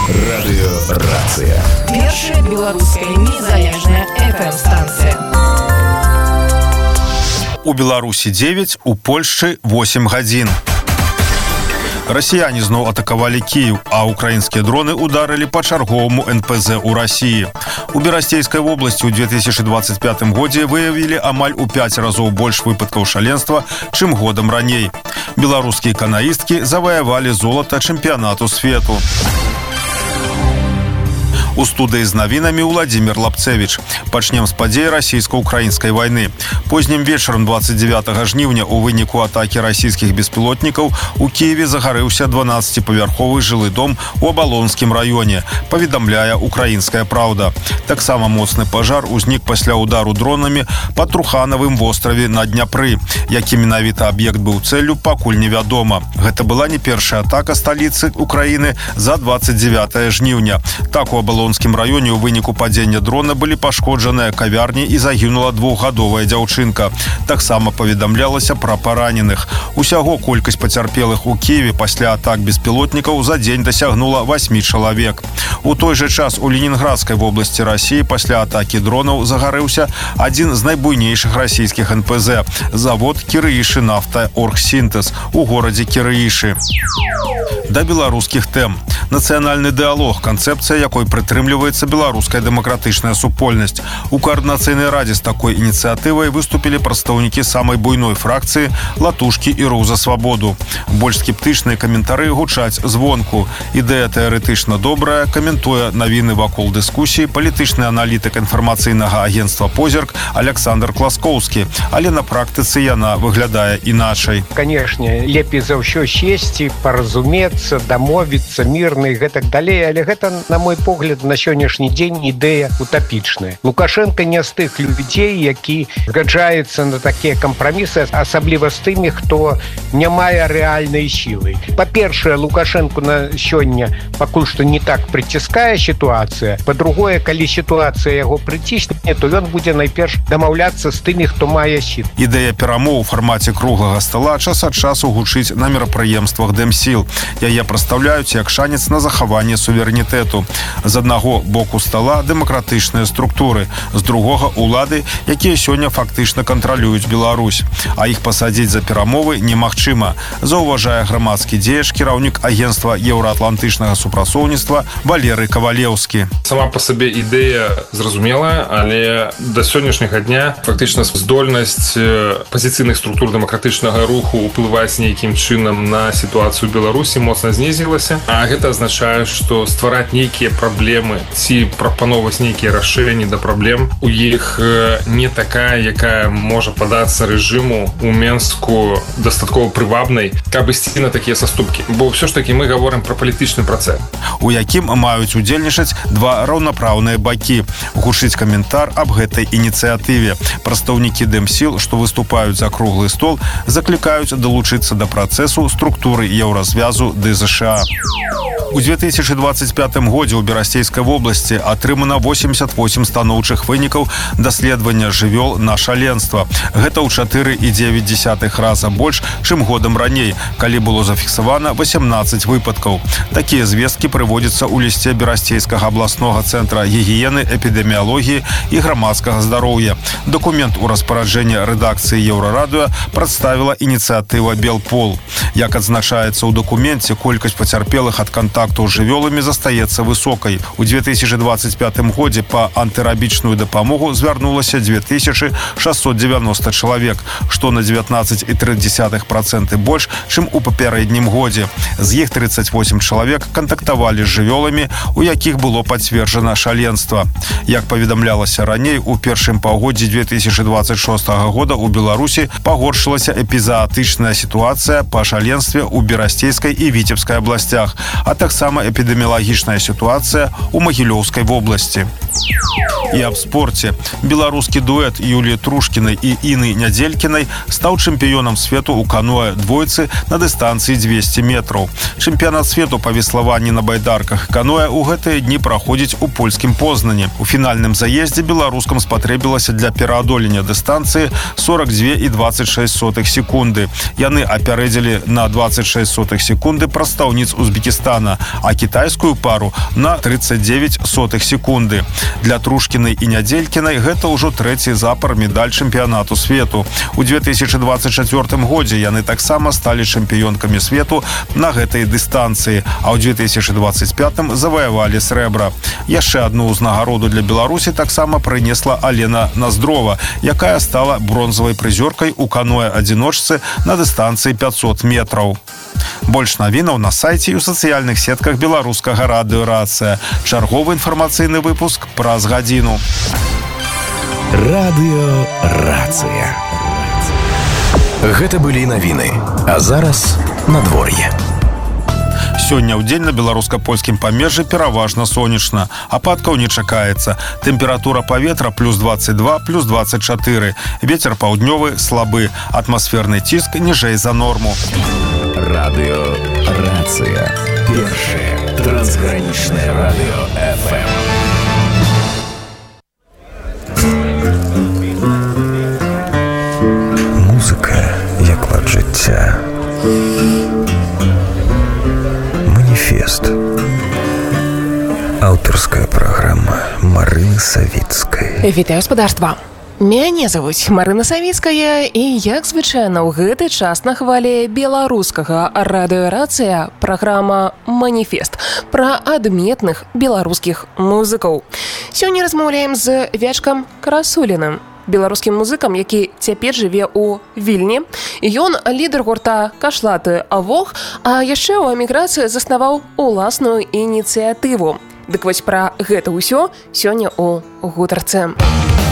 Радыёрацыя. Першая беларуская незалежная FM-станцыя. У Беларусі 9, у Польшчы 8 гадзін. Расіяне зноў атакавалі Кіев, а украінскія дроны ударылі па чарговаму НПЗ ў Расіі. У Берасцейскай вобласці ў 2025 годзе выявілі амаль у 5 разоў больш выпадкаў шаленства, чым годам раней. Беларускія канаісткі заваявалі золата чэмпіянату свету. У студыі з навінамі Владзімір Лапцевіч. Пачнем з падзей расійска-украінскай вайны. Познім вечарам 29 жніўня у выніку атакі расійскіх беспілотнікаў у Кіеве загарэўся 12-павярховы жылы дом у Абалонскім раёне, паведамляе «Украінская праўда». Таксама моцны пажар узнік пасля удару дронамі па Труханавым востраве на Дняпры. Які менавіта аб'ект быў цэллю, пакуль невядома. Гэта была не першая атака сталіцы Украіны за 29 жніўня. Так у Абалонскім раёне у выніку падзення дрона былі пашкоджаныя кавярні і загінула 2-гадовая дзяўчынка. Таксама паведамлялася пра параненых. Усяго колькасць пацярпелых у Кіеве пасля атак беспілотнікаў за дзень дасягнула 8 чалавек. У той жа час у Ленінградскай вобласці Расіі пасля атакі дронаў загарэўся адзін з найбуйнейшых расійскіх НПЗ – завод Кірыішы нафта Оргсінтэз у горадзе Кірыішы. Да беларускіх тэм. Нацыянальны дыалог, канцэпцыя якой прытрымліваецца беларуская дэмакратычная супольнасць. У каардынацыйнай радзе з такой ініцыятывай выступілі прадстаўнікі самай буйной фракцыі «Латушкі і рух за свабоду». Больш скептычныя каментары гучаць звонку. Ідэя тэарэтычна добрая, каментуе навіны вакол дыскусіі палітычны аналітык інфармацыйнага агенцтва «Позірк» Александр Класкоўскі. Але на практыцы яна выглядае іначай. Канешне, лепей за ўсё сесці, паразумецца, дамовіцца, мірна і гэтак далей, але гэта, на мой погляд, на сённяшні дзень ідэя утапічная. Лукашенко не з тых людзей, які згаджаецца на такія кампрамісы, асабліва з тымі, хто не мае рэальнай сілы. Па-першае, Лукашенко на сёння пакуль што не так прыціскае сітуацыя. Па-другое, калі сітуацыя яго прыцісне, то ён будзе найперш дамаўляцца з тымі, хто мае сіл. Ідэя перамоў у фармаце круглага стала час ад часу гучыць на мерапрыемствах Дэмсіл. Яе прадстаўляюць як шанец на захаванне суверэнітэту. З аднаго боку стала дэмакратычныя структуры, з другога улады, якія сёння фактычна кантралююць Беларусь. А іх пасадзіць за перамовы немагчыма, заўважае грамадскі дзеяч, кіраўнік агенцтва еўраатлантычнага супрацоўніцтва Валерый Кавалеўскі. Сама па сабе ідэя зразумелая, але да сённяшняга дня фактычна здольнасць пазіцыйных структур дэмакратычнага руху ўплываць нейкім чынам на сітуацыю Беларусі моцна знізілася. А гэта азначае, што ствараць нейкія праблемы ці прапановваць нейкія рашэнні да праблем у іх не такая, якая можа падацца рэжыму у Менску дастаткова прывабнай, каб ісці на такія саступкі. Бо ўсё ж такі мы гаворым пра палітычны працэс, у якім маюць удзельнічаць два раўнапраўныя бакі. Гучыць каментар аб гэтай ініцыятыве. Прадстаўнікі Дэмсіл, што выступаюць за круглы стол, заклікаюць далучыцца да працэсу структуры еўразвязу ды ЗША. У 2025 годзе ў Берасцейскай вобласці атрымана 88 станоўчых вынікаў даследавання жывёл на шаленства. Гэта ў 4,9 раза больш, чым годам раней, калі было зафіксавана 18 выпадкаў. Такія звесткі прыводзяцца ў лісце Берасцейскага абласнога цэнтра гігіены, эпідэміялогіі і грамадскага здароўя. Дакумент у распараджэнні рэдакцыі Еўрарадыё прадставіла ініцыятыва «Белпол». Як адзначаецца ў дакуменце, колькасць пацярпелых ад контакту з жывёламі застаецца высокай. У 2025 годзе па антырабічную дапамогу звярнулася 2690 чалавек, што на 19,3% больш, чым у папярэднім годзе. З іх 38 чалавек кантактавалі з жывёламі, у якіх было пацверджана шаленства. Як паведамлялася раней, у першым паўгоддзі 2026 года ў Беларусі пагоршылася эпізаатычная сітуацыя па шаленстве ў Берасцейскай і Віцебскай абласцях, а таксама эпідэміялагічная сітуацыя ў Магілёўскай вобласці. І аб спорце. Беларускі дуэт Юліі Трушкінай і Іны Нядзелькінай стаў чэмпіёнам свету ў каноэ двойцы на дыстанцыі 200 метраў. Чэмпіянат свету па веславанні на байдарках каноэ ў гэтыя дні праходзіць у польскім Познані. У фінальным заездзе беларускам спатрэбілася для пераадолення дыстанцыі 42,26 секунды. Яны апярэдзілі на 26 секунды прадстаўніц Узбекістана. хвіліна, а кітайскую пару на 39 сотых секунды. Для Трушкінай і Нядзелькінай гэта ўжо трэці запар медаль чэмпіянату свету. У 2024 годзе яны таксама сталі чэмпіёнкамі свету на гэтай дыстанцыі, а ў 2025 заваявалі срэбра. Яшчэ адну ўзнагароду для Беларусі таксама прынесла Алена Наздрова, якая стала бронзавай прызёркай у каноэ-адзіночцы на дыстанцыі 500 метраў. Больш навінаў на сайце і ў сацыяльных сетках беларускага радыё «Рацыя». Чарговы інфармацыйны выпуск праз гадзіну. Радыё «Рацыя». Гэта былі навіны, а зараз надвор'е. Сёння ў дзень на беларуска-польскім памежжы пераважна сонечна. Ападкаў не чакаецца. Тэмпература паветра плюс 22, плюс 24. Вецер паўднёвы слабы. Атмасферны ціск ніжэй за норму. Радыё «Рацыя». Першае трансгранічнае радыё FM. Музыка як лад жыцця. Маніфест. Аўтарская праграма Марыны Савіцкай. Вітаю, спадарства. Мяне завуць Марына Савіцкая і, як звычайна, ў гэты час на хвалі беларускага радыё «Рацыя» праграма «Маніфест» пра адметных беларускіх музыкаў. Сёння размаўляем з Вячкам Красуліным, беларускім музыкам, які цяпер жыве ў Вільні. Ён лідар гурта «Кашлаты Авог», а яшчэ ў эміграцыі заснаваў уласную ініцыятыву. Дык вось пра гэта ўсё сёння ў гутарцы.